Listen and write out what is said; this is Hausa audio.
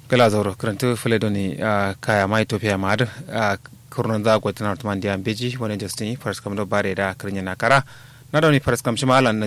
gala zoro krantu fledoni kaya mai topia mad kurnon za gwatina tuman dia beji wani justin first kam do bare da krinya nakara na doni first kam shima alan